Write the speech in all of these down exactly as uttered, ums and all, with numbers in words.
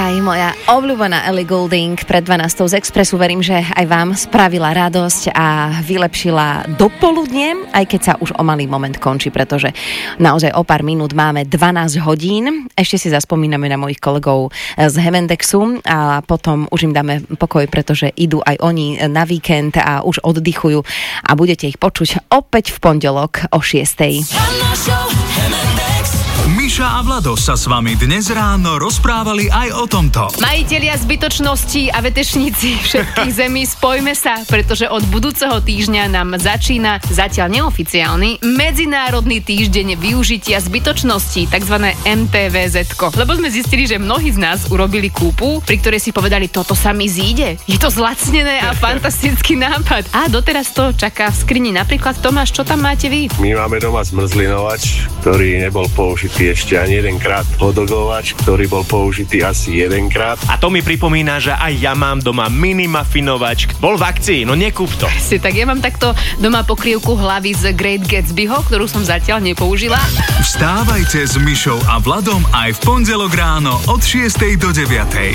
Aj moja obľúbená Ellie Goulding pred dvanástou z Expressu. Verím, že aj vám spravila radosť a vylepšila dopoludne, aj keď sa už o malý moment končí, pretože naozaj o pár minút máme dvanásť hodín. Ešte si zaspomíname na mojich kolegov z Hemendexu a potom už im dáme pokoj, pretože idú aj oni na víkend a už oddychujú a budete ich počuť opäť v pondelok o šiestej. Miša a Vlado sa s vami dnes ráno rozprávali aj o tomto. Majitelia zbytočností a vetešníci všetkých zemí, spojme sa, pretože od budúceho týždňa nám začína zatiaľ neoficiálny Medzinárodný týždeň využitia zbytočností, takzvané em té vé zetko. Lebo sme zistili, že mnohí z nás urobili kúpu, pri ktorej si povedali, toto sa mi zíde. Je to zlacnené a fantastický nápad. A doteraz to čaká v skrini. Napríklad Tomáš, čo tam máte vy? My máme doma zmrzlinovač, ktorý nebol použitý ešte ani jedenkrát. Hodoglovač, ktorý bol použitý asi jedenkrát. A to mi pripomína, že aj ja mám doma mini mafinovač. Bol v akcii, no nekúp to. Si, tak ja mám takto doma pokrývku hlavy z Great Gatsbyho, ktorú som zatiaľ nepoužila. Vstávajte s Mišou a Vladom aj v pondelok ráno od šiestej do deviatej.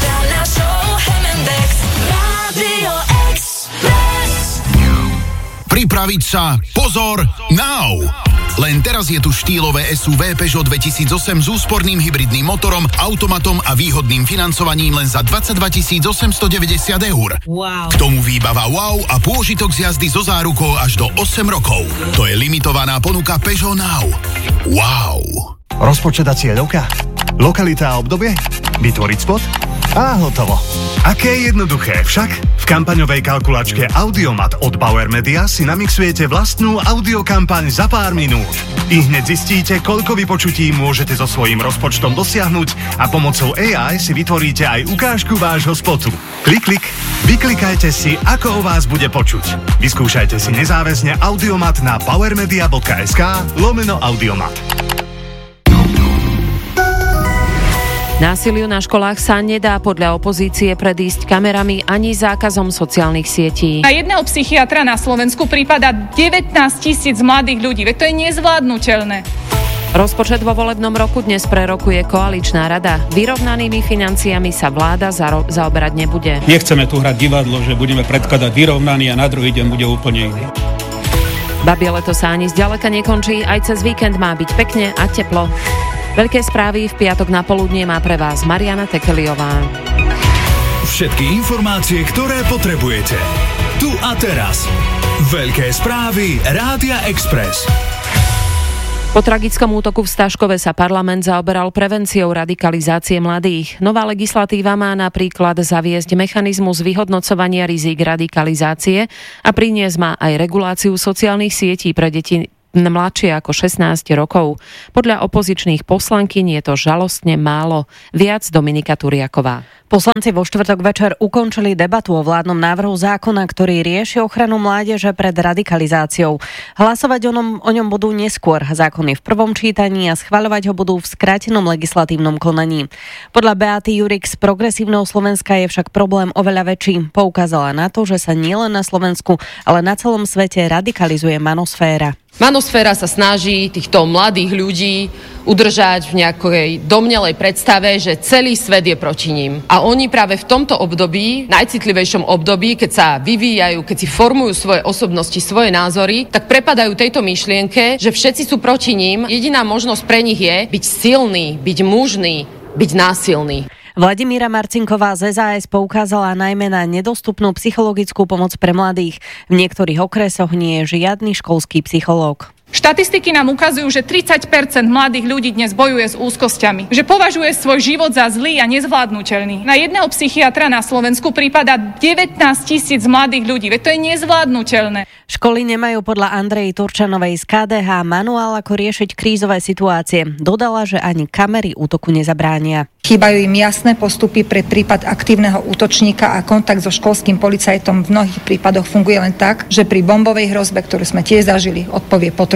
Pripraviť sa, pozor, now! Len teraz je tu štýlové es ú vé Peugeot dvetisícosem s úsporným hybridným motorom, automatom a výhodným financovaním len za dvadsaťdva tisíc osemstodeväťdesiat eur. Wow. K tomu výbava wow a pôžitok z jazdy so zárukou až do osem rokov. To je limitovaná ponuka Peugeot Now. Wow. Rozpočet a cieľovka? Lokalita a obdobie? Vytvoriť spot? A hotovo. Aké jednoduché, však? V kampaňovej kalkulačke Audiomat od Bauer Media si namixujete vlastnú audiokampaň za pár minút. I hneď zistíte, koľko vypočutí môžete so svojím rozpočtom dosiahnuť a pomocou á í si vytvoríte aj ukážku vášho spotu. Klik, klik, vyklikajte si, ako o vás bude počuť. Vyskúšajte si nezáväzne Audiomat na powermedia.sk lomeno Audiomat. Násiliu na školách sa nedá podľa opozície predísť kamerami ani zákazom sociálnych sietí. Na jedného psychiatra na Slovensku prípada devätnásť tisíc mladých ľudí, veď to je nezvládnutelné. Rozpočet vo volebnom roku dnes prerokuje koaličná rada. Vyrovnanými financiami sa vláda zaro- zaoberať nebude. Nechceme tu hrať divadlo, že budeme predkladať vyrovnaný a na druhý deň bude úplne iný. Babie leto sa ani zďaleka nekončí, aj cez víkend má byť pekne a teplo. Veľké správy v piatok na poludnie má pre vás Mariana Tekeliová. Všetky informácie, ktoré potrebujete. Tu a teraz. Veľké správy Rádia Express. Po tragickom útoku v Staškove sa parlament zaoberal prevenciou radikalizácie mladých. Nová legislatíva má napríklad zaviesť mechanizmus vyhodnocovania rizík radikalizácie a priniesť má aj reguláciu sociálnych sietí pre deti mladšie ako šestnásť rokov. Podľa opozičných poslankyň je to žalostne málo. Viac Dominika Turiaková. Poslanci vo štvrtok večer ukončili debatu o vládnom návrhu zákona, ktorý rieši ochranu mládeže pred radikalizáciou. Hlasovať o ňom, o ňom budú neskôr. Zákon je v prvom čítaní a schvaľovať ho budú v skrátenom legislatívnom konaní. Podľa Beaty Jurik z Progresívneho Slovenska je však problém oveľa väčší. Poukázala na to, že sa nielen na Slovensku, ale na celom svete radikalizuje manosféra. Manosféra sa snaží týchto mladých ľudí udržať v nejakej domnelej predstave, že celý svet je proti ním. A oni práve v tomto období, najcitlivejšom období, keď sa vyvíjajú, keď si formujú svoje osobnosti, svoje názory, tak prepadajú tejto myšlienke, že všetci sú proti ním. Jediná možnosť pre nich je byť silný, byť mužný, byť násilný. Vladimíra Marcinková z es a es poukázala najmä na nedostupnú psychologickú pomoc pre mladých. V niektorých okresoch nie je žiadny školský psychológ. Štatistiky nám ukazujú, že tridsať percent mladých ľudí dnes bojuje s úzkosťami. Že považuje svoj život za zlý a nezvládnutelný. Na jedného psychiatra na Slovensku prípada devätnásť tisíc mladých ľudí. Veď to je nezvládnutelné. Školy nemajú podľa Andreji Turčanovej z ká dé há manuál, ako riešiť krízové situácie. Dodala, že ani kamery útoku nezabránia. Chýbajú im jasné postupy pre prípad aktívneho útočníka a kontakt so školským policajtom v mnohých prípadoch funguje len tak, že pri bombovej hrozbe, ktorú sme tiež zažili, odpovie po troch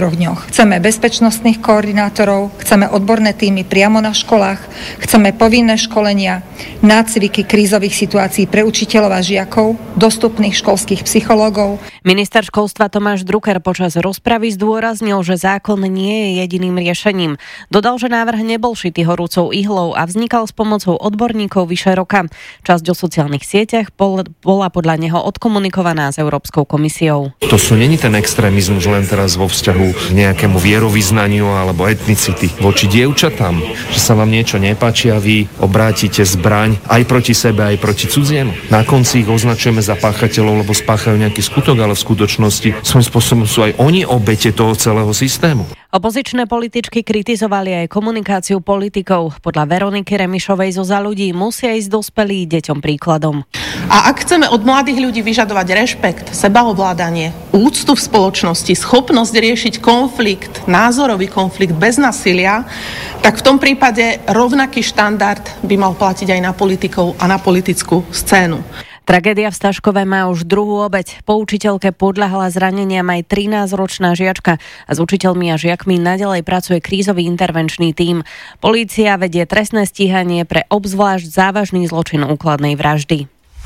troch dňoch. Chceme bezpečnostných koordinátorov, chceme odborné tímy priamo na školách, chceme povinné školenia, nácviky krízových situácií pre učiteľov a žiakov, dostupných školských psychológov. Minister školstva Tomáš Drucker počas rozpravy zdôraznil, že zákon nie je jediným riešením. Dodal, že návrh nebol šitý horúcou ihlou a vznikal s pomocou odborníkov vyše roka. Časť o sociálnych sieťach bola podľa neho odkomunikovaná s Európskou komisiou. To sú není ten extrémizmus len teraz vo vzťahu k nejakému vierovyznaniu alebo etnicity voči dievčatám, že sa vám niečo nepáči a vy obrátite zbraň aj proti sebe, aj proti cudziemu. Na konci ich označujeme za páchateľov, lebo spáchajú nejaký skutok, ale v skutočnosti svojím spôsobom sú aj oni obete toho celého systému. Opozičné političky kritizovali aj komunikáciu politikov. Podľa Veroniky Remišovej zo Za ľudí musia ísť dospelí deťom príkladom. A ak chceme od mladých ľudí vyžadovať rešpekt, sebaovládanie, úctu v spoločnosti, schopnosť riešiť konflikt, názorový konflikt bez násilia, tak v tom prípade rovnaký štandard by mal platiť aj na politikov a na politickú scénu. Tragédia v Staškove má už druhú obeť. Po učiteľke podľahla zraneniam aj trinásťročná žiačka a s učiteľmi a žiakmi naďalej pracuje krízový intervenčný tím. Polícia vedie trestné stíhanie pre obzvlášť závažný zločin úkladnej vraždy.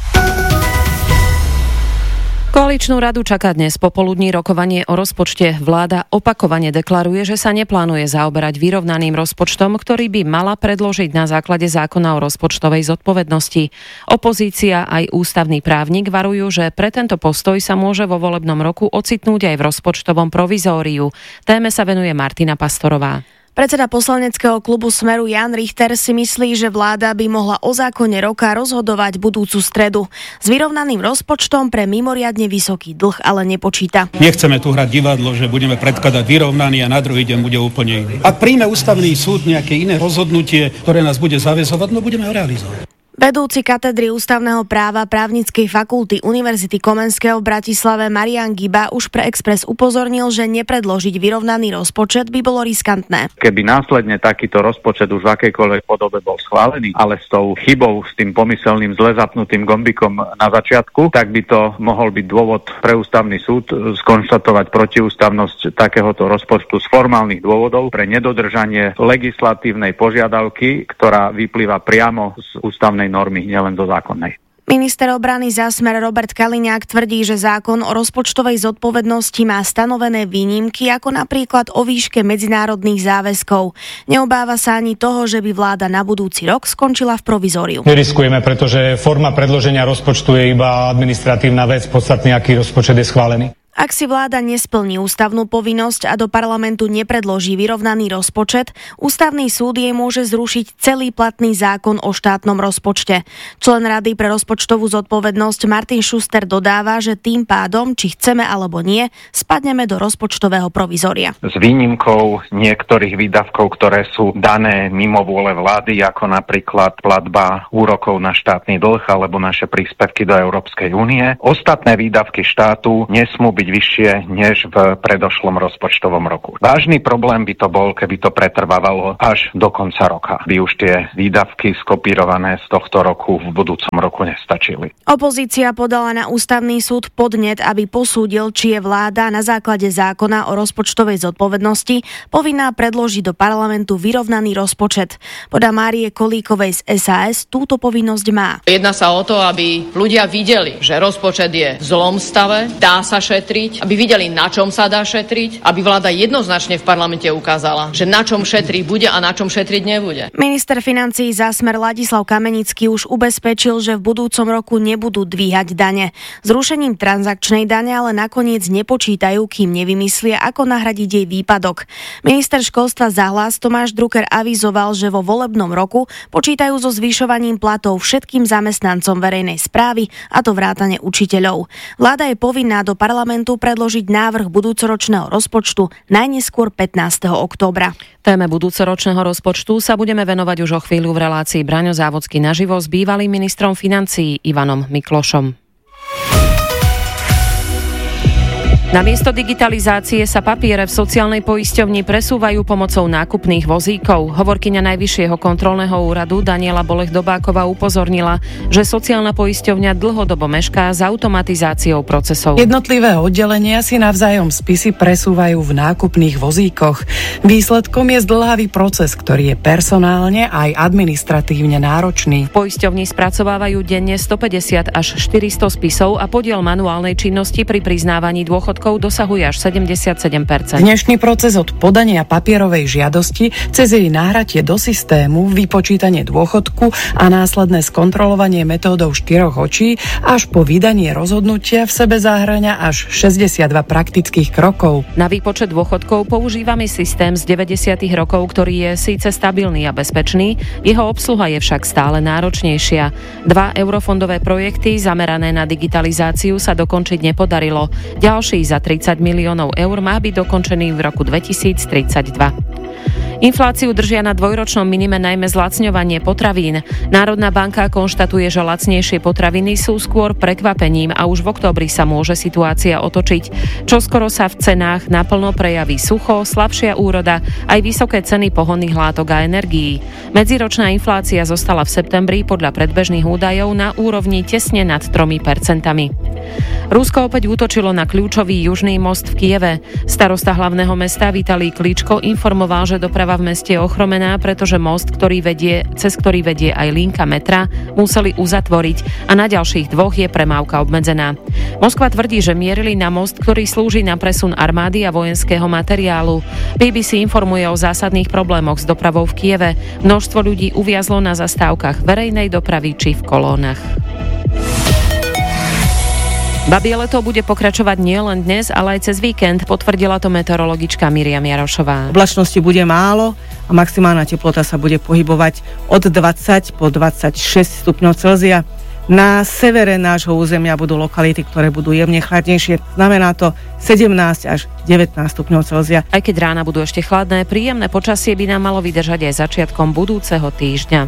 Koaličnú radu čaká dnes popoludní rokovanie o rozpočte. Vláda opakovane deklaruje, že sa neplánuje zaoberať vyrovnaným rozpočtom, ktorý by mala predložiť na základe zákona o rozpočtovej zodpovednosti. Opozícia aj ústavný právnik varujú, že pre tento postoj sa môže vo volebnom roku ocitnúť aj v rozpočtovom provizóriu. Téme sa venuje Martina Pastorová. Predseda poslaneckého klubu Smeru Jan Richter si myslí, že vláda by mohla o zákone roka rozhodovať budúcu stredu. S vyrovnaným rozpočtom pre mimoriadne vysoký dlh ale nepočíta. Nechceme tu hrať divadlo, že budeme predkladať vyrovnaný a na druhý deň bude úplne iný. Ak príjme ústavný súd nejaké iné rozhodnutie, ktoré nás bude zaväzovať, no budeme ho realizovať. Vedúci katedry ústavného práva Právnickej fakulty Univerzity Komenského v Bratislave Marián Giba už pre Express upozornil, že nepredložiť vyrovnaný rozpočet by bolo riskantné. Keby následne takýto rozpočet už v akejkoľvek podobe bol schválený, ale s tou chybou, s tým pomyselným zle zapnutým gombikom na začiatku, tak by to mohol byť dôvod pre ústavný súd skonštatovať protiústavnosť takéhoto rozpočtu z formálnych dôvodov pre nedodržanie legislatívnej požiadavky, ktorá vyplýva priamo z ústavnej normy, nielen do zákonnej. Minister obrany za Smer Robert Kaliňák tvrdí, že zákon o rozpočtovej zodpovednosti má stanovené výnimky, ako napríklad o výške medzinárodných záväzkov. Neobáva sa ani toho, že by vláda na budúci rok skončila v provizóriu. Neriskujeme, pretože forma predloženia rozpočtu je iba administratívna vec, podstatný, aký rozpočet je schválený. Ak si vláda nesplní ústavnú povinnosť a do parlamentu nepredloží vyrovnaný rozpočet, ústavný súd jej môže zrušiť celý platný zákon o štátnom rozpočte. Člen Rady pre rozpočtovú zodpovednosť Martin Schuster dodáva, že tým pádom, či chceme alebo nie, spadneme do rozpočtového provizória. S výnimkou niektorých výdavkov, ktoré sú dané mimo vôle vlády, ako napríklad platba úrokov na štátny dlh alebo naše príspevky do Európskej únie, ostatné výdavky štátu nesmú byť vyššie než v predošlom rozpočtovom roku. Vážny problém by to bol, keby to pretrvávalo až do konca roka. By už tie výdavky skopírované z tohto roku v budúcom roku nestačili. Opozícia podala na ústavný súd podnet, aby posúdil, či je vláda na základe zákona o rozpočtovej zodpovednosti povinná predložiť do parlamentu vyrovnaný rozpočet. Podľa Márie Kolíkovej z es a es túto povinnosť má. Jedná sa o to, aby ľudia videli, že rozpočet je v zlom stave, dá sa šetriť, aby videli, na čom sa dá šetriť, aby vláda jednoznačne v parlamente ukázala, že na čom šetriť bude a na čom šetriť nebude. Minister financií za Smer Ladislav Kamenický už ubezpečil, že v budúcom roku nebudú dvíhať dane. Zrušením transakčnej dane ale nakoniec nepočítajú, kým nevymyslia, ako nahradiť jej výpadok. Minister školstva za Hlas Tomáš Drucker avizoval, že vo volebnom roku počítajú so zvyšovaním platov všetkým zamestnancom verejnej správy, a to vrátane učiteľov. Vláda je povinná do parlamentu predložiť návrh budúcoročného rozpočtu najneskôr pätnásteho októbra. Téme budúcoročného rozpočtu sa budeme venovať už o chvíľu v relácii Braňo Závodský naživo s bývalým ministrom financií Ivanom Miklošom. Namiesto digitalizácie sa papiere v sociálnej poisťovni presúvajú pomocou nákupných vozíkov. Hovorkyňa Najvyššieho kontrolného úradu Daniela Bolech-Dobáková upozornila, že sociálna poisťovňa dlhodobo mešká s automatizáciou procesov. Jednotlivé oddelenia si navzájom spisy presúvajú v nákupných vozíkoch. Výsledkom je zdĺhavý proces, ktorý je personálne aj administratívne náročný. V poisťovni spracovávajú denne stopäťdesiat až štyristo spisov a podiel manuálnej činnosti pri priznávaní dôchodkov dosahuje až sedemdesiatsedem percent. Dnešný proces od podania papierovej žiadosti cez jej nahratie do systému, vypočítanie dôchodku a následné skontrolovanie metódou štyroch očí až po vydanie rozhodnutia v sebe zahŕňa až šesťdesiatdva praktických krokov. Na výpočet dôchodkov používame systém z deväťdesiatych rokov, ktorý je síce stabilný a bezpečný, jeho obsluha je však stále náročnejšia. Dva eurofondové projekty zamerané na digitalizáciu sa dokončiť nepodarilo. Ďalší za tridsať miliónov eur má byť dokončený v roku dvetisíctridsaťdva. Infláciu držia na dvojročnom minime najmä zlacňovanie potravín. Národná banka konštatuje, že lacnejšie potraviny sú skôr prekvapením a už v októbri sa môže situácia otočiť. Čoskoro sa v cenách naplno prejaví sucho, slabšia úroda aj vysoké ceny pohonných látok a energií. Medziročná inflácia zostala v septembri podľa predbežných údajov na úrovni tesne nad tromi percentami. Rusko opäť útočilo na kľúčový južný most v Kieve. Starosta hlavného mesta Vitalij Kličko informoval, že doprava v meste je ochromená, pretože most, ktorý vedie, cez ktorý vedie aj linka metra, museli uzatvoriť a na ďalších dvoch je premávka obmedzená. Moskva tvrdí, že mierili na most, ktorý slúži na presun armády a vojenského materiálu. bé bé cé informuje o zásadných problémoch s dopravou v Kieve. Množstvo ľudí uviazlo na zastávkach verejnej dopravy či v kolónach. Babie leto bude pokračovať nielen dnes, ale aj cez víkend, potvrdila to meteorologička Miriam Jarošová. Oblačnosti bude málo a maximálna teplota sa bude pohybovať od dvadsať po dvadsaťšesť stupňov Celzia. Na severe nášho územia budú lokality, ktoré budú jemne chladnejšie. Znamená to sedemnásť až devätnásť stupňov Celzia. Aj keď rána budú ešte chladné, príjemné počasie by nám malo vydržať aj začiatkom budúceho týždňa.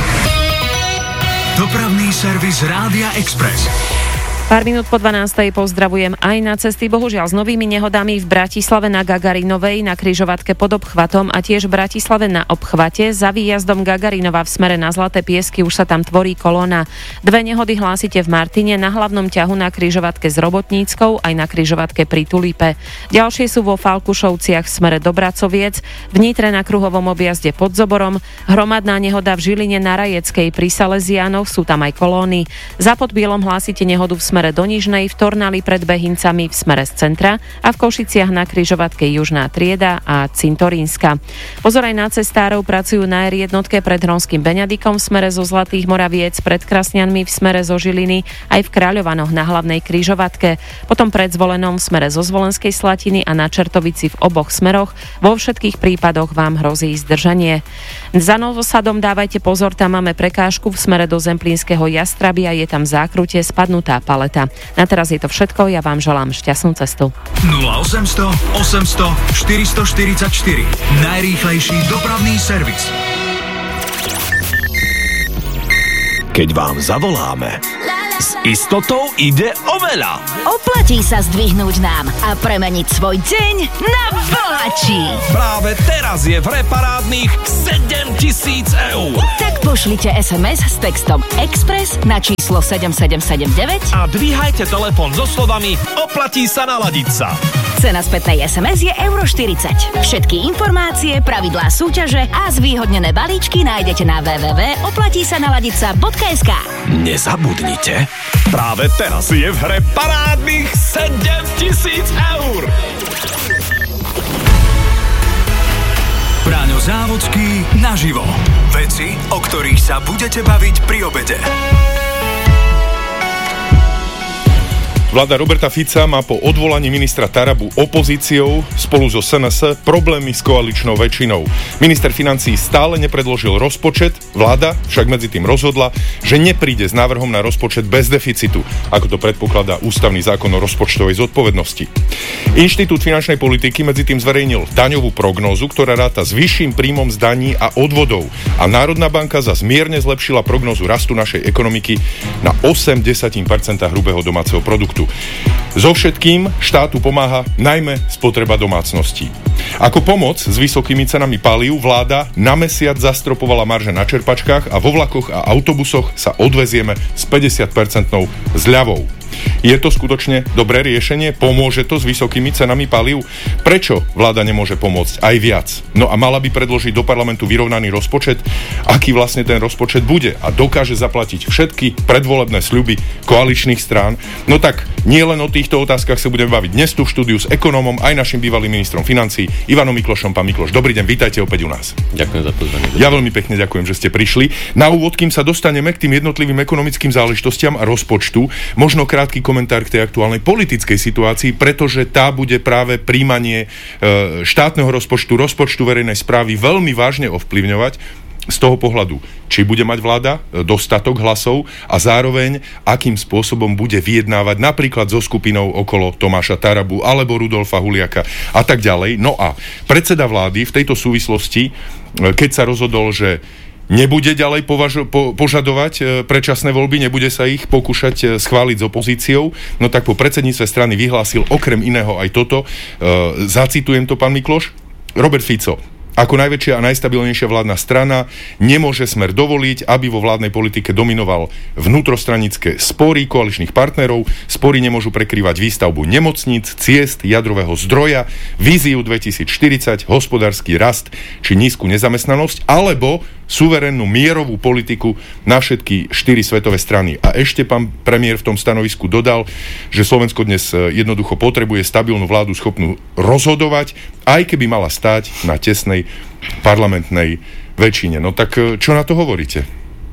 Dopravný servis Rádia Express. Pár minút po dvanástej pozdravujem aj na cesty, bohužiaľ s novými nehodami v Bratislave na Gagarinovej, na križovatke pod obchvatom a tiež v Bratislave na obchvate. Za výjazdom Gagarinova v smere na Zlaté Piesky už sa tam tvorí kolóna. Dve nehody hlásite v Martine, na hlavnom ťahu na križovatke s Robotníckou aj na križovatke pri Tulipe. Ďalšie sú vo Falkušovciach v smere do Bracoviec, v Nitre na kruhovom objazde pod Zoborom, hromadná nehoda v Žiline na Rajeckej pri Salesiánoch, sú tam aj kolóny. Za Podbielom hlásite nehodu v smere do Nižnej, v Tornali pred Behincami v smere z centra a v Košiciach na križovatke Južná Trieda a Cintorínska. Pozor aj na cestárov, pracujú na er jednotke pred Hronským Beňadikom v smere zo Zlatých Moraviec, pred Krasňanmi v smere zo Žiliny, aj v Kráľovanoch na hlavnej križovatke, potom pred Zvolenom v smere zo Zvolenskej Slatiny a na Čertovici v oboch smeroch. Vo všetkých prípadoch vám hrozí zdržanie. Za Novosadom dávajte pozor, tam máme prekážku v smere do Zemplínskeho Jastrabia, je tam zákrutie, spadnutá paleta. Na teraz je to všetko, ja vám želám šťastnú cestu. nula osemsto osemsto štyristoštyridsaťštyri. Najrýchlejší dopravný servis. Keď vám zavoláme, s istotou ide o veľa. Oplatí sa zdvihnúť nám a premeniť svoj deň na bohatší. Práve teraz je v reparádnych sedemtisíc eur. Tak pošlite es em es s textom Express na číslo sedem sedem sedem deväť a dvíhajte telefón so slovami oplatí sa naladiť sa. Cena spätnej es em es je euro štyridsať. Všetky informácie, pravidlá súťaže a zvýhodnené balíčky nájdete na w w w bodka oplatí sa naladiť sa bodka es ká. Nezabudnite, práve teraz je v hre parádnych sedemtisíc eur. Braňo Závodský naživo. Veci, o ktorých sa budete baviť pri obede. Vláda Roberta Fica má po odvolaní ministra Tarabu opozíciou spolu so es en es problémy s koaličnou väčšinou. Minister financií stále nepredložil rozpočet, vláda však medzi tým rozhodla, že nepríde s návrhom na rozpočet bez deficitu, ako to predpokladá ústavný zákon o rozpočtovej zodpovednosti. Inštitút finančnej politiky medzi tým zverejnil daňovú prognózu, ktorá ráta s vyšším príjmom z daní a odvodov. A Národná banka zas mierne zlepšila prognózu rastu našej ekonomiky na osem percent hrubého domáceho produktu. rozpočtu. So všetkým štátu pomáha najmä spotreba domácností. Ako pomoc s vysokými cenami palív vláda na mesiac zastropovala marže na čerpačkách a vo vlakoch a autobusoch sa odvezieme s päťdesiat percentnou zľavou. Je to skutočne dobré riešenie? Pomôže to s vysokými cenami palív? Prečo vláda nemôže pomôcť aj viac? No a mala by predložiť do parlamentu vyrovnaný rozpočet? Aký vlastne ten rozpočet bude? A dokáže zaplatiť všetky predvolebné sľuby koaličných strán? No tak nie len o týchto otázkach sa budeme baviť dnes tu v štúdiu s ekonómom aj našim bývalým ministrom financií Ivanom Miklošom. Pán Mikloš, dobrý deň, vítajte opäť u nás. Ďakujem za pozvanie. Ja veľmi pekne ďakujem, že ste prišli. Na úvod, kým sa dostaneme k tým jednotlivým ekonomickým záležitostiam a rozpočtu, možno krátky komentár k tej aktuálnej politickej situácii, pretože tá bude práve príjmanie e, štátneho rozpočtu, rozpočtu verejnej správy veľmi vážne ovplyvňovať z toho pohľadu, či bude mať vláda dostatok hlasov a zároveň akým spôsobom bude vyjednávať napríklad so skupinou okolo Tomáša Tarabu alebo Rudolfa Huliaka a tak ďalej. No a predseda vlády v tejto súvislosti, keď sa rozhodol, že nebude ďalej považo- po- požadovať e, predčasné voľby, nebude sa ich pokúšať e, schváliť s opozíciou, no tak po predsedníctve strany vyhlásil okrem iného aj toto. E, zacitujem to, pán Mikloš. Robert Fico. Ako najväčšia a najstabilnejšia vládna strana nemôže Smer dovoliť, aby vo vládnej politike dominoval vnútrostranické spory koaličných partnerov. Spory nemôžu prekrývať výstavbu nemocníc, ciest, jadrového zdroja, víziu dvetisícštyridsať, hospodársky rast či nízku nezamestnanosť, alebo suverénnu mierovú politiku na všetky štyri svetové strany. A ešte pán premiér v tom stanovisku dodal, že Slovensko dnes jednoducho potrebuje stabilnú vládu schopnú rozhodovať, aj keby mala stáť na tesnej parlamentnej väčšine. No tak čo na to hovoríte?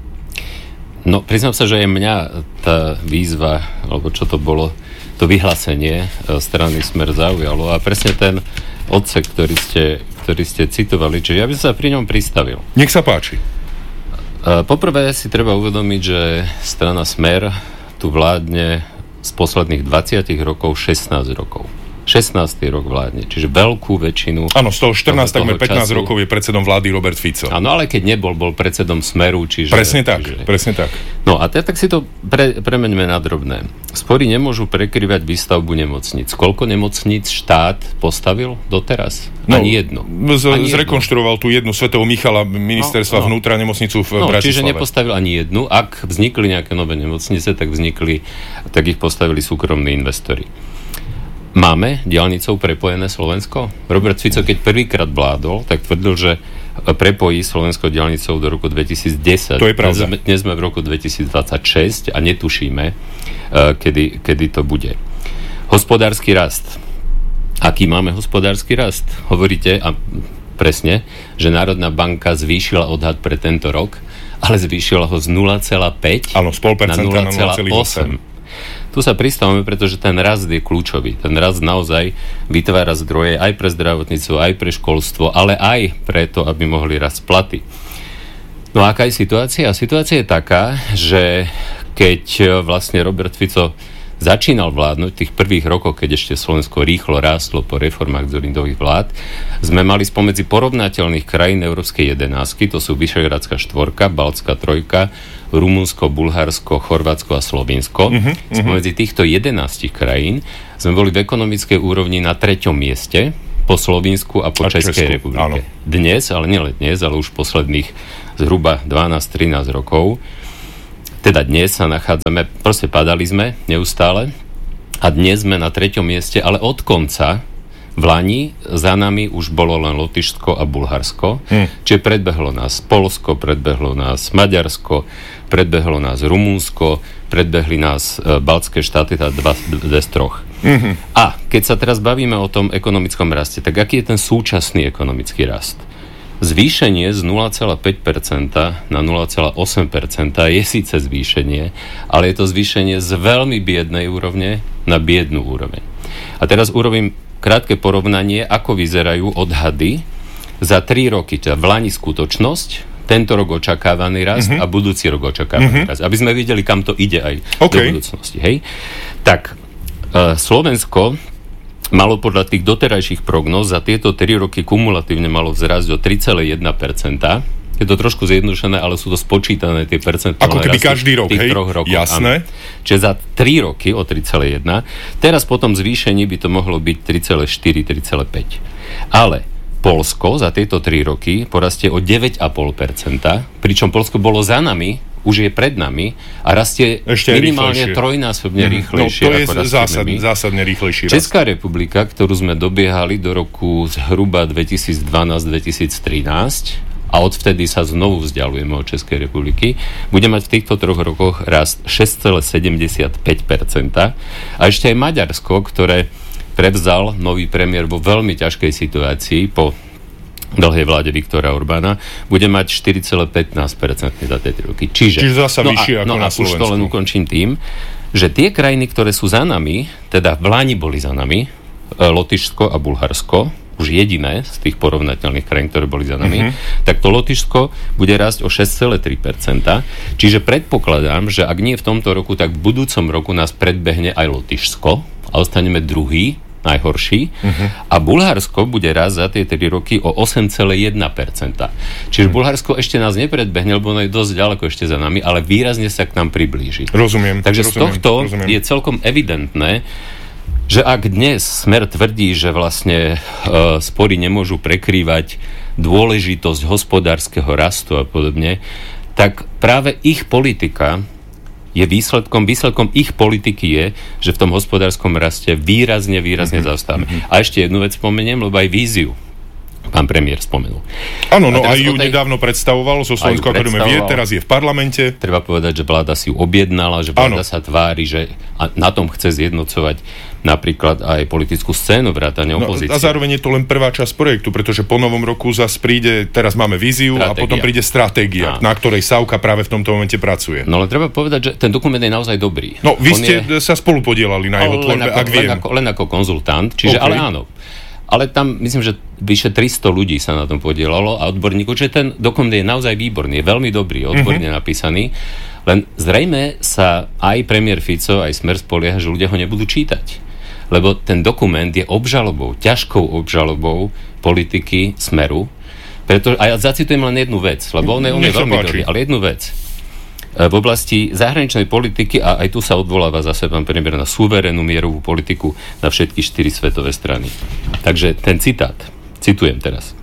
No, priznám sa, že aj mňa tá výzva, alebo čo to bolo, to vyhlásenie strany Smer zaujalo a presne ten odsek, ktorý ste, ktorý ste citovali, čiže ja by som sa pri ňom pristavil. Nech sa páči. Poprvé si treba uvedomiť, že strana Smer tu vládne z posledných dvadsať rokov šestnásť rokov. šestnásty rok vládne, čiže veľkú väčšinu. Áno, z toho štrnásť, takmer pätnásť času. Rokov je predsedom vlády Robert Fico. Áno, ale keď nebol, bol predsedom Smeru, čiže... Presne tak, čiže... presne tak. No a tak si to pre, premeňme na drobné. Spory nemôžu prekrývať výstavbu nemocníc. Koľko nemocníc štát postavil doteraz? No, ani jednu. Z, ani zrekonštruoval jednu. tú jednu Svätého Michala ministerstva no, no. vnútra nemocnicu v no, Bratislave. Čiže nepostavil ani jednu. Ak vznikli nejaké nové nemocnice, tak vznikli, tak ich postavili súkromní investori. Máme diaľnicou prepojené Slovensko? Robert Fico, keď prvýkrát vládol, tak tvrdil, že prepojí Slovensko diaľnicou do roku dvetisícdesať. To je pravda. Dnes, dnes sme v roku dvetisícdvadsaťšesť a netušíme, kedy, kedy to bude. Hospodársky rast. Aký máme hospodársky rast? Hovoríte, a presne, že Národná banka zvýšila odhad pre tento rok, ale zvýšila ho z nula celá päť Áno, z pol percenta na nula celá osem. Tu sa pristávame, pretože ten rast je kľúčový. Ten rast naozaj vytvára zdroje aj pre zdravotníctvo, aj pre školstvo, ale aj preto, aby mohli rásť platy. No a aká je situácia? Situácia je taká, že keď vlastne Robert Fico začínal vládnuť v tých prvých rokoch, keď ešte Slovensko rýchlo rástlo po reformách Dzurindových vlád, sme mali spomedzi porovnateľných krajín Európskej jedenástky, to sú Vyšehradská štvorka, Baltská trojka, Rumunsko, Bulharsko, Chorvátsko a Slovinsko. Uh-huh, uh-huh. Spomedzi týchto jedenástich krajín sme boli v ekonomickej úrovni na treťom mieste po Slovinsku a po a Českej Česku, republike. Áno. Dnes, ale nielen dnes, ale už posledných zhruba dvanásť trinásť rokov, teda dnes sa nachádzame, proste padali sme neustále a dnes sme na treťom mieste, ale od konca v Lani za nami už bolo len Lotyšsko a Bulharsko, hmm. čiže predbehlo nás Poľsko, predbehlo nás Maďarsko, predbehlo nás Rumunsko, predbehli nás e, Baltské štáty, teda dva, dve z troch. Hmm. A keď sa teraz bavíme o tom ekonomickom raste, tak aký je ten súčasný ekonomický rast? Zvýšenie z nula celá päť percenta na nula celá osem percenta je síce zvýšenie, ale je to zvýšenie z veľmi biednej úrovne na biednú úroveň. A teraz urobím krátke porovnanie, ako vyzerajú odhady za tri roky, teda v Lani skutočnosť, tento rok očakávaný rast mm-hmm. a budúci rok očakávaný mm-hmm. rast. Aby sme videli, kam to ide aj okay. do budúcnosti. Hej? Tak, uh, Slovensko malo podľa tých doterajších prognóz za tieto tri roky kumulatívne malo vzrásť o tri celé jedna percenta Je to trošku zjednodušené, ale sú to spočítané tie percentuálne ako keby každý rok, tých hej? troch rokov. Jasné. Áno. Čiže za tri roky o tri celé jedna. Teraz potom zvýšení by to mohlo byť tri celé štyri, tri celé päť. Ale Poľsko za tieto tri roky porastie o deväť celá päť percenta, pričom Poľsko bolo za nami, už je pred nami a rastie ešte minimálne rýchlejšie. Trojnásobne mm. rýchlejšie. No to je zásadne, zásadne rýchlejší rast. Česká republika, ktorú sme dobiehali do roku zhruba dvetisícdvanásť dvetisíctrinásť a odvtedy sa znovu vzdialujeme od Českej republiky, bude mať v týchto troch rokoch rast šesť celá sedemdesiatpäť percenta a ešte aj Maďarsko, ktoré prevzal nový premiér vo veľmi ťažkej situácii po dlhej vláde Viktora Orbána, bude mať štyri celá pätnásť percenta za tie tri roky. Čiže, Čiže zasa no vyššie a, ako no na a Slovensku. už to len ukončím tým, že tie krajiny, ktoré sú za nami, teda v Lani boli za nami, Lotyšsko a Bulharsko, už jediné z tých porovnateľných krajín, ktoré boli za nami, mm-hmm. tak to Lotyšsko bude rásť o šesť celá tri percenta. Čiže predpokladám, že ak nie v tomto roku, tak v budúcom roku nás predbehne aj Lotyšsko a ostaneme druhý, najhorší. Uh-huh. A Bulharsko bude raz za tie tri roky o osem celá jedna percenta. Čiže uh-huh. Bulharsko ešte nás nepredbehne, lebo ono je dosť ďaleko ešte za nami, ale výrazne sa k nám priblíži. Rozumiem. Takže rozumiem, z tohto rozumiem. je celkom evidentné, že ak dnes Smer tvrdí, že vlastne e, spory nemôžu prekrývať dôležitosť hospodárskeho rastu a podobne, tak práve ich politika je výsledkom, výsledkom ich politiky je, že v tom hospodárskom raste výrazne, výrazne mm-hmm. zaostávame. Mm-hmm. A ešte jednu vec spomeniem, lebo aj víziu pán premiér spomenul. Áno, no aj ju tej... nedávno predstavoval zo Slovenskou akadémiou vied, teraz je v parlamente. Treba povedať, že vláda si ju objednala, že vláda ano. sa tvári, že na tom chce zjednocovať napríklad aj politickú scénu vrátane opozície. No, a zároveň je to len prvá časť projektu, pretože po novom roku zase príde, teraz máme víziu stratégia. A potom príde stratégia, no. na ktorej Sávka práve v tomto momente pracuje. No ale treba povedať, že ten dokument je naozaj dobrý. No vy On ste je... sa spolu podielali na jeho tvorbe, ak viem. Len ako, len ako konzultant, čiže okay. ale áno. Ale tam, myslím, že vyše tristo ľudí sa na tom podielalo a odborníkov, čiže ten dokument je naozaj výborný, je veľmi dobrý, odborne mm-hmm. napísaný, len zrejme sa aj premiér Fico, aj Smer spolieha, že ľudia ho nebudú čítať. Lebo ten dokument je obžalobou, ťažkou obžalobou politiky Smeru, pretože, a ja zacitujem len jednu vec, lebo on je, on je veľmi dobrý, ale jednu vec. V oblasti zahraničnej politiky, a aj tu sa odvoláva zase pán premiér na suverénnu mierovú politiku na všetky štyri svetové strany. Takže ten citát, citujem teraz.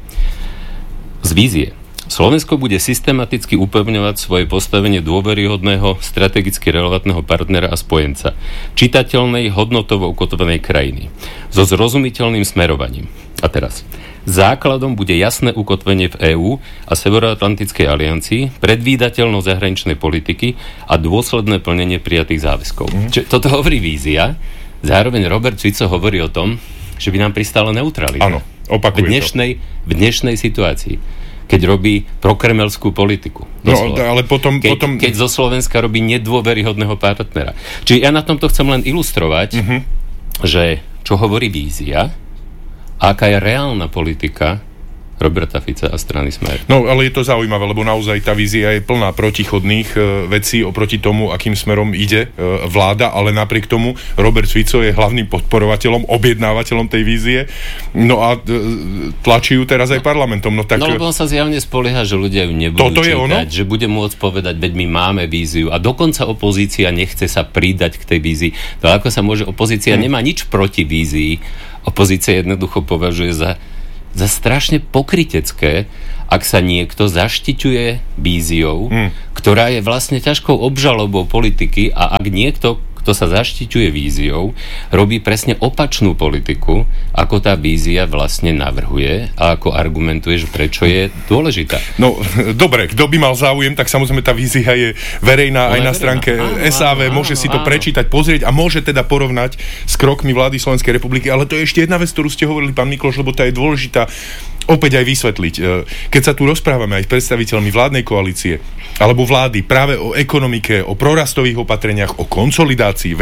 Z vízie. Slovensko bude systematicky upevňovať svoje postavenie dôveryhodného, strategicky relevantného partnera a spojenca, čitateľnej, hodnotovo ukotvenej krajiny, so zrozumiteľným smerovaním. A teraz. Základom bude jasné ukotvenie v EÚ a Severoatlantickej aliancii, predvídateľnosť zahraničnej politiky a dôsledné plnenie prijatých záväzkov. Mm. Čiže toto hovorí vízia, zároveň Robert Fico hovorí o tom, že by nám pristala neutralita. Áno, opakuje v dnešnej, to. V dnešnej situácii, keď robí prokremelskú politiku. No, ale potom, keď, potom... keď zo Slovenska robí nedôveryhodného partnera. Čiže ja na tomto chcem len ilustrovať, mm-hmm. že čo hovorí vízia, aká je reálna politika Roberta Fica a strany Smer. No, ale je to zaujímavé, lebo naozaj tá vízia je plná protichodných e, vecí oproti tomu, akým smerom ide e, vláda, ale napriek tomu Robert Fico je hlavným podporovateľom, objednávateľom tej vízie. No a e, tlačí ju teraz aj parlamentom. No, tak... no lebo on sa zjavne spolieha, že ľudia ju nebudú Toto čítať, je ono? Že bude môcť povedať, veď my máme víziu a dokonca opozícia nechce sa pridať k tej vízii. To ako sa môže, opozícia hmm. nemá nič proti vízii. Opozícia jednoducho považuje za za strašne pokrytecké, ak sa niekto zaštiťuje víziou, mm. ktorá je vlastne ťažkou obžalobou politiky a ak niekto, kto sa zaštiťuje víziou, robí presne opačnú politiku, ako tá vízia vlastne navrhuje a ako argumentuje, že prečo je dôležitá. No, dobre, kto by mal záujem, tak samozrejme tá vízia je verejná no, aj na verejná. stránke áno, es á vé, áno, môže áno, si to áno. prečítať, pozrieť a môže teda porovnať s krokmi vlády Slovenskej republiky, ale to je ešte jedna vec, ktorú ste hovorili, pán Mikloš, lebo tá je dôležitá opäť aj vysvetliť. Keď sa tu rozprávame aj s predstaviteľmi vládnej koalície alebo vlády práve o ekonomike, o prorastových opatreniach, o konsolidácii, veď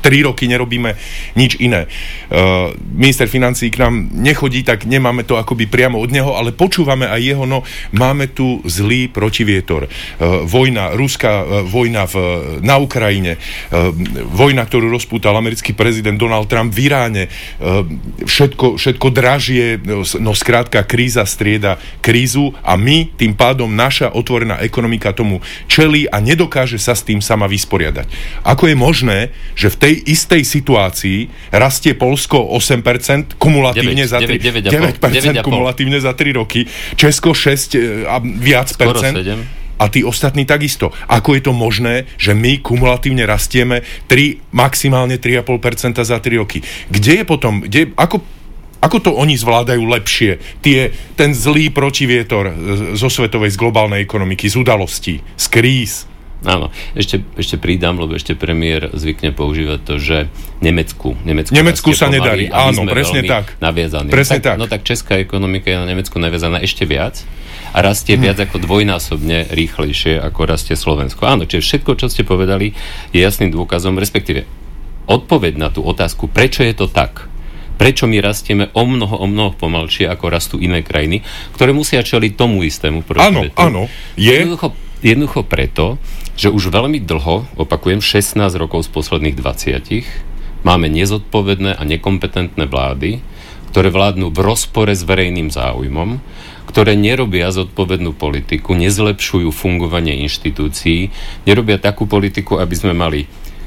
tri roky nerobíme nič iné. Uh, minister financií k nám nechodí, tak nemáme to akoby priamo od neho, ale počúvame aj jeho, no máme tu zlý protivietor. Uh, vojna, ruská uh, vojna v, na Ukrajine, uh, vojna, ktorú rozpútal americký prezident Donald Trump v Iráne, uh, všetko, všetko dražie, no skrátka kríza strieda krízu a my, tým pádom naša otvorená ekonomika tomu čelí a nedokáže sa s tým sama vysporiadať. Ako je možné, že v tej istej situácii rastie Poľsko osem percent kumulatívne za tri, deväť percent kumulatívne za tri roky, Česko šesť a viac percent a tí ostatní takisto. Ako je to možné, že my kumulatívne rastieme tri, maximálne tri celé päť percenta za tri roky? Kde je potom, kde, ako Ako to oni zvládajú lepšie? Tie, ten zlý protivietor zo svetovej, z globálnej ekonomiky, z udalostí, z kríz. Áno, ešte, ešte pridám, lebo ešte premiér zvykne používať to, že Nemecku. Nemecku, Nemecku sa nedarí, áno, presne tak. Naviazaní. Presne tak, tak. No tak česká ekonomika je na Nemecku naviazaná ešte viac a rastie hmm. viac ako dvojnásobne rýchlejšie, ako rastie Slovensko. Áno, čiže všetko, čo ste povedali, je jasným dôkazom, respektíve odpoveď na tú otázku, prečo je to tak. Prečo my rastieme o mnoho, o mnoho pomalšie, ako rastú iné krajiny, ktoré musia čeliť tomu istému protivietu. Áno, áno. Je... Jednoducho, jednoducho preto, že už veľmi dlho, opakujem, šestnásť rokov z posledných dvadsať, máme nezodpovedné a nekompetentné vlády, ktoré vládnu v rozpore s verejným záujmom, ktoré nerobia zodpovednú politiku, nezlepšujú fungovanie inštitúcií, nerobia takú politiku, aby sme mali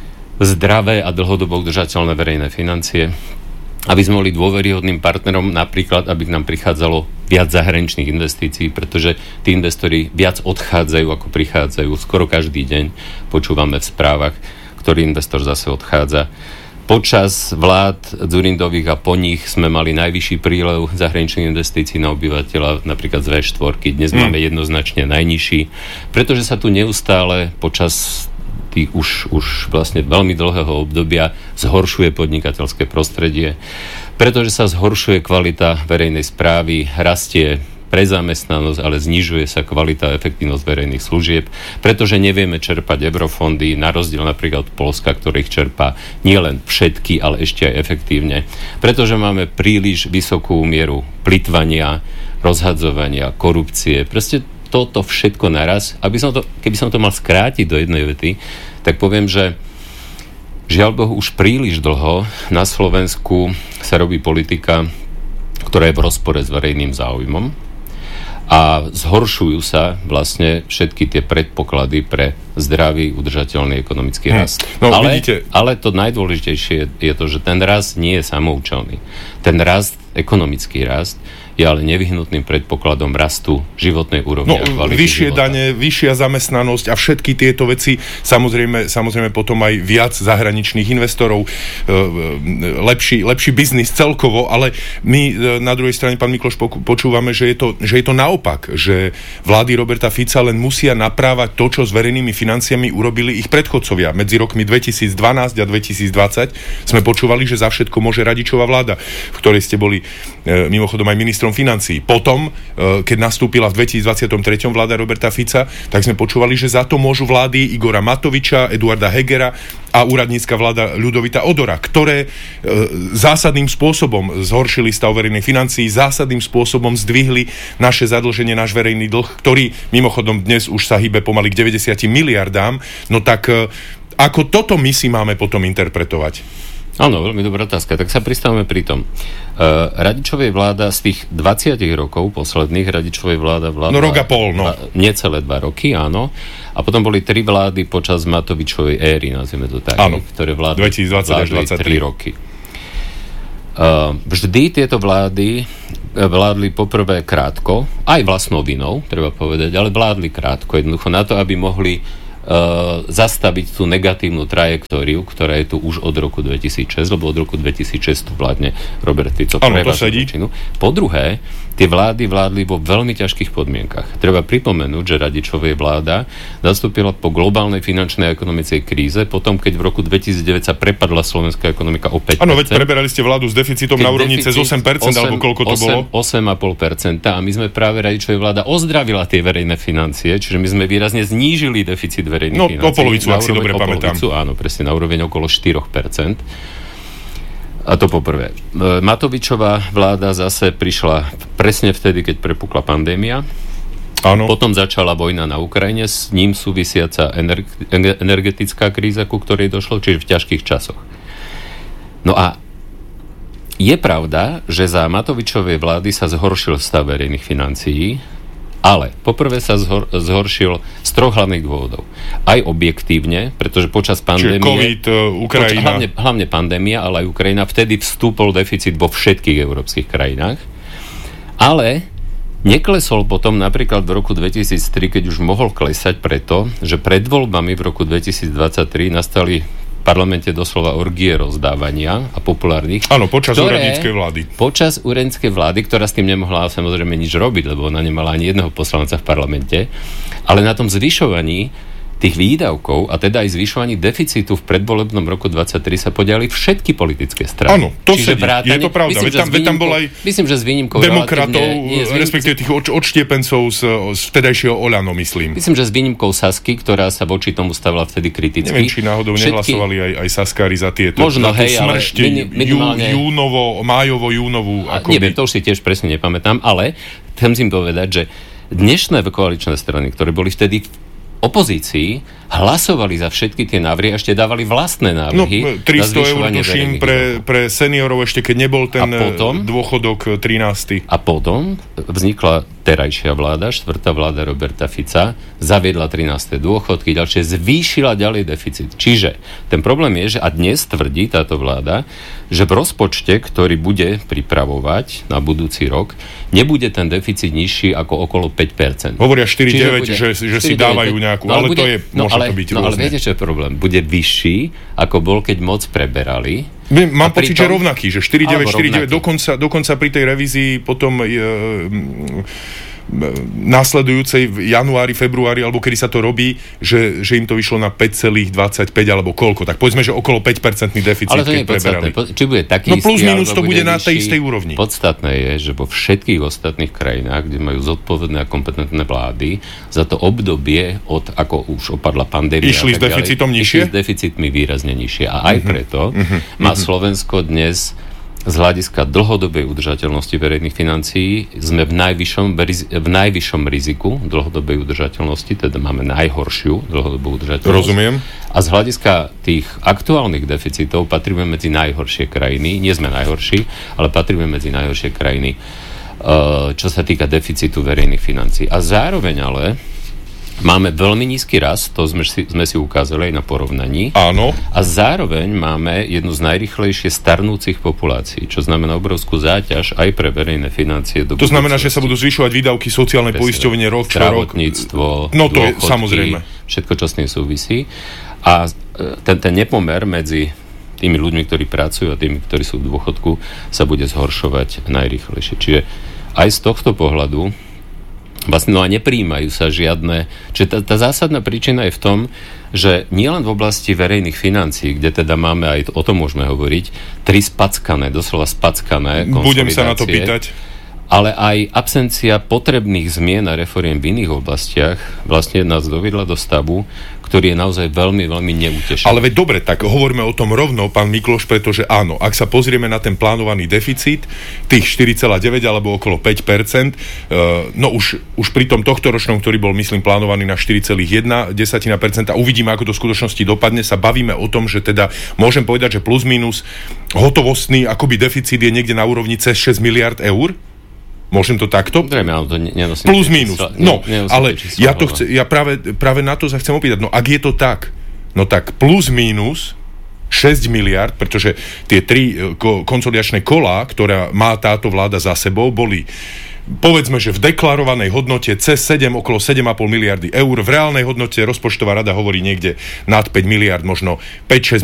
zdravé a dlhodobo udržateľné verejné financie, aby sme boli dôveryhodným partnerom, napríklad, aby k nám prichádzalo viac zahraničných investícií, pretože tí investori viac odchádzajú, ako prichádzajú. Skoro každý deň počúvame v správach, ktorý investor zase odchádza. Počas vlád Dzurindových a po nich sme mali najvyšší prílev zahraničných investícií na obyvateľa, napríklad z vé štyri. Dnes mm. máme jednoznačne najnižší, pretože sa tu neustále počas tých už, už vlastne veľmi dlhého obdobia zhoršuje podnikateľské prostredie, pretože sa zhoršuje kvalita verejnej správy, rastie prezamestnanosť, ale znižuje sa kvalita a efektívnosť verejných služieb, pretože nevieme čerpať eurofondy, na rozdiel napríklad od Poľska, ktorých čerpá nielen všetky, ale ešte aj efektívne, pretože máme príliš vysokú mieru plytvania, rozhadzovania, korupcie, proste toto všetko naraz. Aby som to, keby som to mal skrátiť do jednej vety, tak poviem, že žiaľ Bohu už príliš dlho na Slovensku sa robí politika, ktorá je v rozpore s verejným záujmom a zhoršujú sa vlastne všetky tie predpoklady pre zdravý, udržateľný ekonomický rast. No, ale, vidíte... ale to najdôležitejšie je to, že ten rast nie je samoučelný. Ten rast, ekonomický rast, je ale nevyhnutným predpokladom rastu životnej úrovne no, a kvality vyššie života. dane, vyššia zamestnanosť a všetky tieto veci, samozrejme, samozrejme potom aj viac zahraničných investorov, lepší, lepší biznis celkovo, ale my na druhej strane, pán Mikloš, počúvame, že je to, že je to naopak, že vlády Roberta Fica len musia naprávať to, čo s verejnými financiami urobili ich predchodcovia. Medzi rokmi dvetisícdvanásť a dvetisícdvadsať sme počúvali, že za všetko môže Radičová vláda, v ktorej ste boli e, mimochodom aj ministrom financií. Potom, e, keď nastúpila v dvetisícdvadsaťtri vláda Roberta Fica, tak sme počúvali, že za to môžu vlády Igora Matoviča, Eduarda Hegera a úradnícka vláda Ľudovita Odora, ktoré e, zásadným spôsobom zhoršili stav verejných financií, zásadným spôsobom zdvihli naše zadlženie, náš verejný dlh, ktorý mimochodom dnes už sa hýbe pomaly k deväťdesiatim miliardám. No tak e, ako toto my si máme potom interpretovať? Áno, veľmi dobrá otázka. Tak sa pristávame pri tom. Uh, Radičovej vláda z tých dvadsať rokov posledných, Radičovej vláda vláda... No rok a pol, no. Necelé dva roky, áno. A potom boli tri vlády počas Matovičovej éry, nazvime to tak, áno, ktoré vládli, vládli tri roky. Uh, vždy tieto vlády vládli poprvé krátko, aj vlastnou vinou, treba povedať, ale vládli krátko, jednoducho na to, aby mohli Uh, zastaviť tú negatívnu trajektóriu, ktorá je tu už od roku dvetisícšesť, lebo od roku dvetisícšesť tu vládne Robert Fico. Áno, to sedí. Po druhé, tie vlády vládli vo veľmi ťažkých podmienkach. Treba pripomenúť, že Radičovej vláda nastúpila po globálnej finančnej a ekonomickej kríze, potom keď v roku dvetisícdeväť sa prepadla slovenská ekonomika o päť percent. Áno, veď preberali ste vládu s deficitom keď na úrovni cez osem percent, alebo koľko to bolo? osem celá päť percenta a my sme práve Radičovej vláda ozdravila tie verejné financie, čiže my sme výrazne znížili deficit verejných no, financií. No, o polovicu, ak si úroveň, dobre o pamätám. Polovicu, áno, presne, na úroveň okolo štyri percentá. A to poprvé. Matovičová vláda zase prišla presne vtedy, keď prepukla pandémia. Áno. Potom začala vojna na Ukrajine, s ním súvisiaca ener- energetická kríza, ku ktorej došlo, čiže v ťažkých časoch. No a je pravda, že za Matovičovej vlády sa zhoršil stav verejných financií, ale poprvé sa zhor- zhoršil z troch hlavných dôvodov. Aj objektívne, pretože počas pandémie... Čiže COVID, Ukrajina... Poč- hlavne, hlavne pandémia, ale aj Ukrajina, vtedy vstúpol deficit vo všetkých európskych krajinách. Ale neklesol potom napríklad v roku dvetisíctri, keď už mohol klesať preto, že pred voľbami v roku dvetisícdvadsaťtri nastali v parlamente doslova orgie rozdávania a populárnych. Áno, počas úradníckej vlády. Počas úradníckej vlády, ktorá s tým nemohla samozrejme nič robiť, lebo ona nemala ani jedného poslanca v parlamente, ale na tom zvyšovaní tých výdavkov a teda aj zvyšovaní deficitu v predvolebnom roku dvadsaťtri sa podiali všetky politické strany. Áno, to Čiže sedí, vrátane, je to pravda. Myslím, Veď tam, výnimkou, tam bol aj myslím, že s výnimkou demokratov, relatívne, respektíve tých odš- odštiepencov z, z vtedajšieho Oľano, myslím. Myslím, že s výnimkou Sasky, ktorá sa voči tomu stavila vtedy kriticky. Neviem, či náhodou všetky... nehlasovali aj, aj Saskári za tieto. Možno, za hej, ale smršť, minimálne... jú, júnovo, májovo, júnovú. A, neviem, to už si tiež presne nepamätám, ale chcem si im povedať, že dnešné koaličné strany, ktoré boli vtedy opozícii, hlasovali za všetky tie návrhy a ešte dávali vlastné návrhy. No, tristo eur tuším pre, pre seniorov, ešte keď nebol ten potom, dôchodok trinásty. A potom vznikla terajšia vláda, štvrtá vláda Roberta Fica, zaviedla trináste dôchodky, ďalšie zvýšila ďalej deficit. Čiže ten problém je, že a dnes tvrdí táto vláda, že v rozpočte, ktorý bude pripravovať na budúci rok, nebude ten deficit nižší ako okolo päť percent. Hovoria štyri deväť, že, že si dávajú nejakú, no, ale, ale bude, to je, no, môže ale, to byť no, rôzne. Ale viete, čo je problém? Bude vyšší, ako bol, keď moc preberali. Mám pocit, že rovnaký, že štyri deväť, štyri deväť, dokonca, dokonca pri tej revízii potom je, následujúcej v januári, februári, alebo kedy sa to robí, že, že im to vyšlo na päť celá dvadsaťpäť alebo koľko. Tak povedzme, že okolo päť percentný deficit, ale to keď preberali. Či bude taký no plus istý, minus to bude, bude na tej nižší. istej úrovni. Podstatné je, že vo všetkých ostatných krajinách, kde majú zodpovedné a kompetentné vlády, za to obdobie od, ako už opadla pandémia, išli s deficitom ďalej, nižšie? Išli s deficitmi výrazne nižšie. A aj uh-huh. preto uh-huh. má uh-huh. Slovensko dnes z hľadiska dlhodobej udržateľnosti verejných financií sme v najvyššom, v najvyššom riziku dlhodobej udržateľnosti, teda máme najhoršiu dlhodobú udržateľnosť. Rozumiem. A z hľadiska tých aktuálnych deficitov patríme medzi najhoršie krajiny. Nie sme najhorší, ale patríme medzi najhoršie krajiny, čo sa týka deficitu verejných financií. A zároveň ale máme veľmi nízky rast, to sme si, sme si ukázali aj na porovnaní. Áno. A zároveň máme jednu z najrýchlejšie starnúcich populácií, čo znamená obrovskú záťaž aj pre verejné financie. Do to znamená, že sa budú zvyšovať výdavky sociálnej poisťovne rok čo rok. Zdravotníctvo, no to dôchodky, je samozrejme. Všetko, čo s tým súvisí. A ten, ten nepomer medzi tými ľuďmi, ktorí pracujú a tými, ktorí sú v dôchodku, sa bude zhoršovať najrýchlejšie. Čiže aj z tohto pohľadu vlastne no a nepríjmajú sa žiadne... Čiže tá, tá zásadná príčina je v tom, že nielen v oblasti verejných financií, kde teda máme, aj o tom môžeme hovoriť, tri spackané, doslova spackané konsolidácie. Budem sa na to pýtať. Ale aj absencia potrebných zmien a reforiem v iných oblastiach vlastne nás dovedla do stavu, ktorý je naozaj veľmi, veľmi neutešený. Ale veď dobre, tak hovoríme o tom rovno, pán Mikloš, pretože áno, ak sa pozrieme na ten plánovaný deficit, tých štyri celá deväť alebo okolo päť percent, no už, už pri tom tohtoročnom, ktorý bol, myslím, plánovaný na štyri celá jedna percenta, uvidíme, ako to v skutočnosti dopadne, sa bavíme o tom, že teda môžem povedať, že plus minus hotovostný akoby deficit je niekde na úrovni cez šesť miliárd eur. Môžem to takto? Zrejme, ale to nenosím. Plus minus. Čísla, no, ne, ale ja to chce, ja práve, práve na to sa chcem opýtať. No, ak je to tak, no tak plus minus šesť miliárd, pretože tie tri konsolidačné kolá, ktorá má táto vláda za sebou, boli povedzme, že v deklarovanej hodnote cez sedem, okolo sedem celá päť miliardy eur, v reálnej hodnote rozpočtová rada hovorí niekde nad päť miliárd, možno päť šesť